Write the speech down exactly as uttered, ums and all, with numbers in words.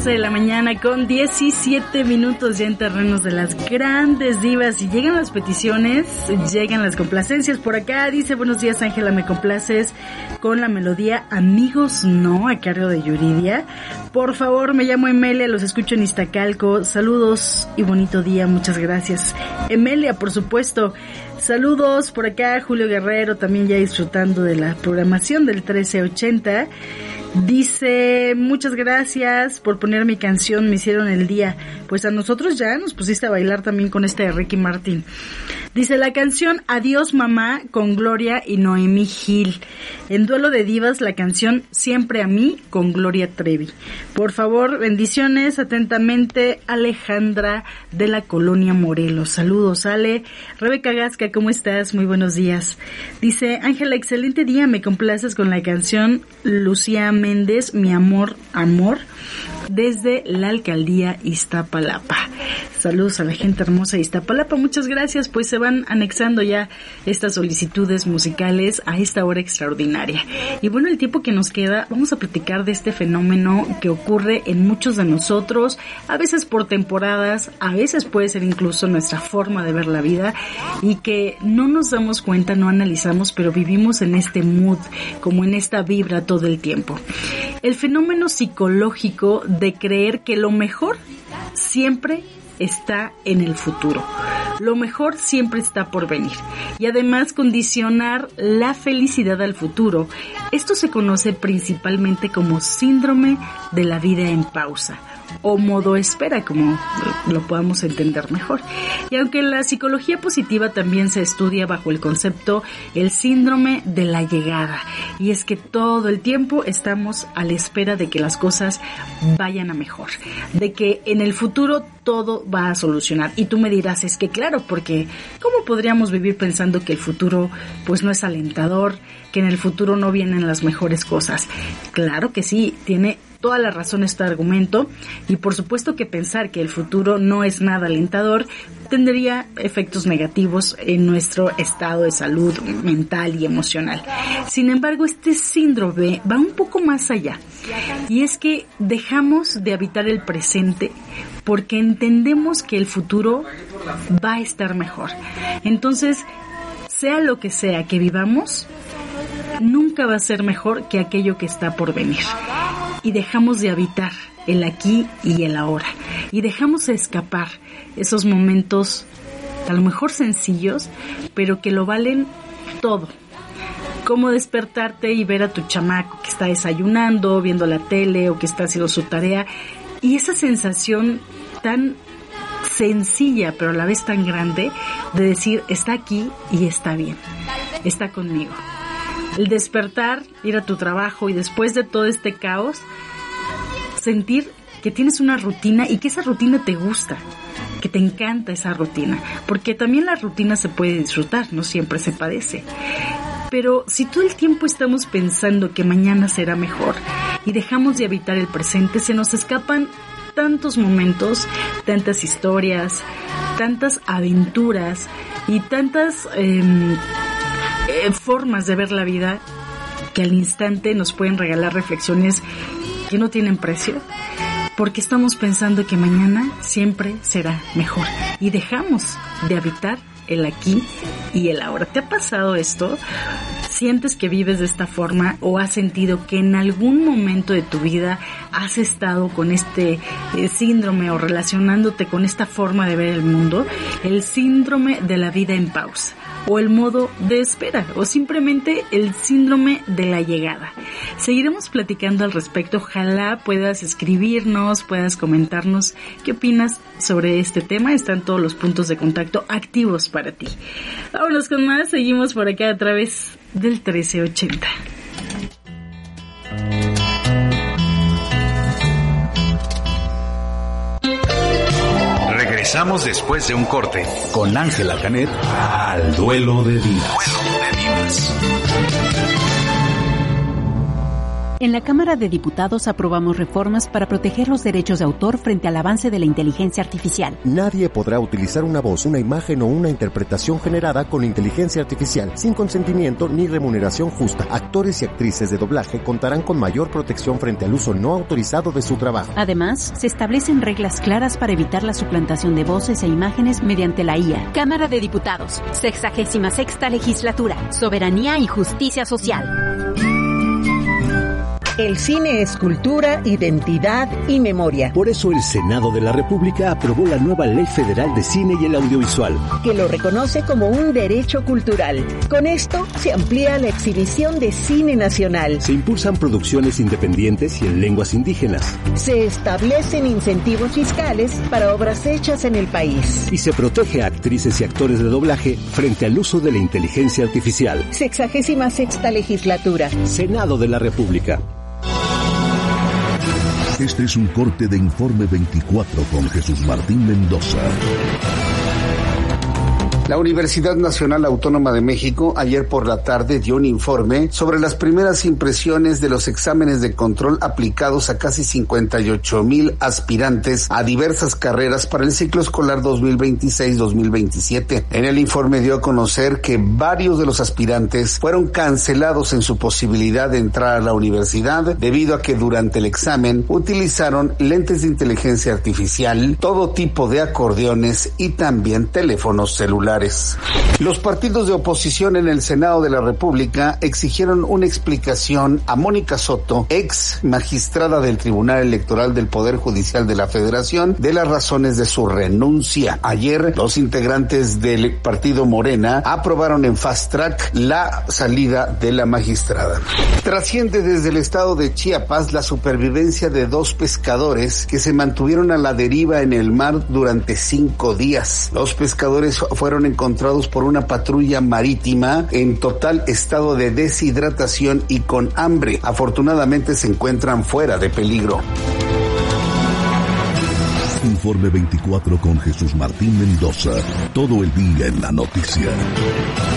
doce de la mañana con diecisiete minutos ya en terrenos de las grandes divas. Y llegan las peticiones, llegan las complacencias. Por acá dice: buenos días, Ángela, me complaces con la melodía Amigos No, a cargo de Yuridia. Por favor, me llamo Emelia, los escucho en Iztacalco. Saludos y bonito día, muchas gracias. Emelia, por supuesto. Saludos por acá, Julio Guerrero, también ya disfrutando de la programación del trece ochenta. Dice: muchas gracias por poner mi canción, me hicieron el día. Pues a nosotros ya nos pusiste a bailar también con esta de Ricky Martin. Dice la canción Adiós Mamá con Gloria y Noemí Gil. En Duelo de Divas, la canción Siempre a mí con Gloria Trevi. Por favor, bendiciones, atentamente, Alejandra de la Colonia Morelos. Saludos, Ale. Rebeca Gasca, ¿cómo estás? Muy buenos días. Dice: Ángela, excelente día, me complaces con la canción Lucía Méndez, Mi Amor, Amor, desde la Alcaldía Iztapalapa. Saludos a la gente hermosa de Iztapalapa, muchas gracias. Pues se van anexando ya estas solicitudes musicales a esta hora extraordinaria. Y bueno, el tiempo que nos queda, vamos a platicar de este fenómeno que ocurre en muchos de nosotros, a veces por temporadas, a veces puede ser incluso nuestra forma de ver la vida, y que no nos damos cuenta, no analizamos, pero vivimos en este mood, como en esta vibra todo el tiempo. El fenómeno psicológico de creer que lo mejor siempre está en el futuro. Lo mejor siempre está por venir. Y además condicionar la felicidad al futuro. Esto se conoce principalmente como síndrome de la vida en pausa, o modo espera, como lo podamos entender mejor. Y aunque la psicología positiva también se estudia bajo el concepto el síndrome de la llegada, y es que todo el tiempo estamos a la espera de que las cosas vayan a mejor, de que en el futuro todo va a solucionar. Y tú me dirás: es que claro, porque ¿cómo podríamos vivir pensando que el futuro pues no es alentador, que en el futuro no vienen las mejores cosas? Claro que sí, tiene toda la razón este argumento, y por supuesto que pensar que el futuro no es nada alentador tendría efectos negativos en nuestro estado de salud mental y emocional. Sin embargo, este síndrome va un poco más allá, y es que dejamos de habitar el presente porque entendemos que el futuro va a estar mejor. Entonces, sea lo que sea que vivamos, nunca va a ser mejor que aquello que está por venir. Y dejamos de habitar el aquí y el ahora. Y dejamos escapar esos momentos a lo mejor sencillos, pero que lo valen todo. Como despertarte y ver a tu chamaco que está desayunando, viendo la tele o que está haciendo su tarea. Y esa sensación tan sencilla, pero a la vez tan grande, de decir: está aquí y está bien, está conmigo. El despertar, ir a tu trabajo y después de todo este caos, sentir que tienes una rutina y que esa rutina te gusta, que te encanta esa rutina, porque también la rutina se puede disfrutar, no siempre se padece. Pero si todo el tiempo estamos pensando que mañana será mejor y dejamos de habitar el presente, se nos escapan tantos momentos, tantas historias, tantas aventuras y tantas eh, eh, formas de ver la vida que al instante nos pueden regalar reflexiones que no tienen precio, porque estamos pensando que mañana siempre será mejor y dejamos de habitar el aquí y el ahora. ¿Te ha pasado esto? ¿Sientes que vives de esta forma o has sentido que en algún momento de tu vida has estado con este eh, síndrome o relacionándote con esta forma de ver el mundo? El síndrome de la vida en pausa, o el modo de espera, o simplemente el síndrome de la llegada. Seguiremos platicando al respecto. Ojalá puedas escribirnos, puedas comentarnos qué opinas sobre este tema. Están todos los puntos de contacto activos para ti. Vámonos con más. Seguimos por acá a través del trece ochenta. Regresamos después de un corte con Ángela Canet al Duelo de Divas. Duelo de Divas. En la Cámara de Diputados aprobamos reformas para proteger los derechos de autor frente al avance de la inteligencia artificial. Nadie podrá utilizar una voz, una imagen o una interpretación generada con inteligencia artificial sin consentimiento ni remuneración justa. Actores y actrices de doblaje contarán con mayor protección frente al uso no autorizado de su trabajo. Además, se establecen reglas claras para evitar la suplantación de voces e imágenes mediante la I A. Cámara de Diputados, sexagésima sexta legislatura, soberanía y justicia social. El cine es cultura, identidad y memoria. Por eso el Senado de la República aprobó la nueva Ley Federal de Cine y el Audiovisual, que lo reconoce como un derecho cultural. Con esto se amplía la exhibición de cine nacional. Se impulsan producciones independientes y en lenguas indígenas. Se establecen incentivos fiscales para obras hechas en el país. Y se protege a actrices y actores de doblaje frente al uso de la inteligencia artificial. Sexagésima sexta legislatura. Senado de la República. Este es un corte de Informe veinticuatro con Jesús Martín Mendoza. La Universidad Nacional Autónoma de México ayer por la tarde dio un informe sobre las primeras impresiones de los exámenes de control aplicados a casi cincuenta y ocho mil aspirantes a diversas carreras para el ciclo escolar dos mil veintiséis dos mil veintisiete. En el informe dio a conocer que varios de los aspirantes fueron cancelados en su posibilidad de entrar a la universidad debido a que durante el examen utilizaron lentes de inteligencia artificial, todo tipo de acordeones y también teléfonos celulares. Los partidos de oposición en el Senado de la República exigieron una explicación a Mónica Soto, ex magistrada del Tribunal Electoral del Poder Judicial de la Federación, de las razones de su renuncia. Ayer, los integrantes del partido Morena aprobaron en fast track la salida de la magistrada. Trasciende desde el estado de Chiapas la supervivencia de dos pescadores que se mantuvieron a la deriva en el mar durante cinco días. Los pescadores fueron encontrados por una patrulla marítima en total estado de deshidratación y con hambre. Afortunadamente se encuentran fuera de peligro. Informe veinticuatro con Jesús Martín Mendoza. Todo el día en la noticia.